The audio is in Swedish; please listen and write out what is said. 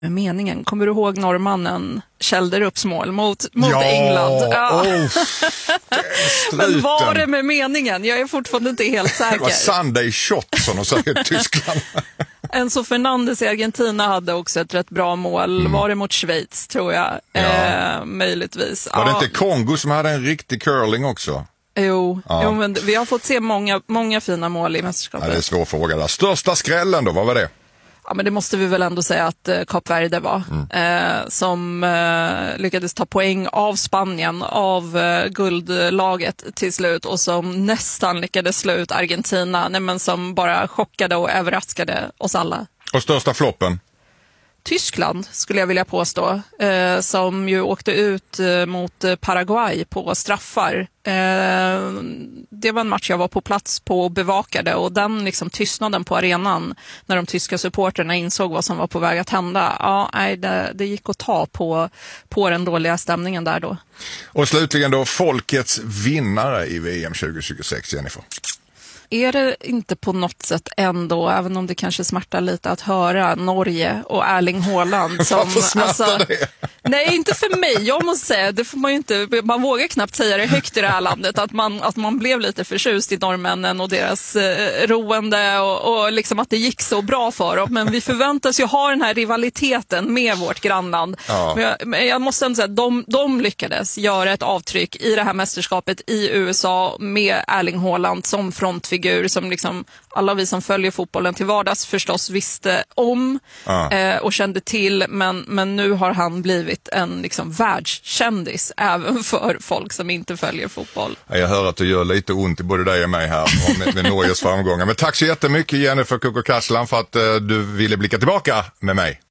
med meningen. Kommer du ihåg norrmannen Kjelderups mål mot England? Ja. Men var det med meningen? Jag är fortfarande inte helt säker. Det var Sunday shot som de säger i Tyskland. Enzo Fernandes i Argentina hade också ett rätt bra mål. Var det mot Schweiz, tror jag. Möjligtvis. Var det inte Kongo som hade en riktig curling också? Jo, men vi har fått se många fina mål i mästerskapet. Ja, det är en svår fråga där. Största skrällen då, vad var det? Ja, men det måste vi väl ändå säga att Kap Verde var. Som lyckades ta poäng av Spanien, av guldlaget till slut. Och som nästan lyckades slå ut Argentina. Men som bara chockade och överraskade oss alla. Och största floppen? Tyskland skulle jag vilja påstå, som ju åkte ut mot Paraguay på straffar. Det var en match jag var på plats på och bevakade, och den liksom tystnaden på arenan när de tyska supporterna insåg vad som var på väg att hända. Det gick att ta på den dåliga stämningen där då. Och slutligen då, folkets vinnare i VM 2026, Jennifer. Är det inte på något sätt ändå, även om det kanske smärtar lite att höra, Norge och Erling Haaland som, varför smärtar det? Nej, inte för mig. Jag måste säga, det får man ju inte, man vågar knappt säga det högt i det här landet, att man blev lite förtjust i norrmännen och deras roende och liksom att det gick så bra för dem. Men vi förväntas ju ha den här rivaliteten med vårt grannland. Ja. Men jag måste ändå säga att de lyckades göra ett avtryck i det här mästerskapet i USA med Erling Haaland som frontfigur, som liksom alla vi som följer fotbollen till vardags förstås visste om och kände till, men nu har han blivit en liksom världskändis även för folk som inte följer fotboll. Jag hör att det gör lite ont i både dig och mig här med Norges framgångar. Men tack så jättemycket, Jennifer Kukko-Kaslan, för att du ville blicka tillbaka med mig.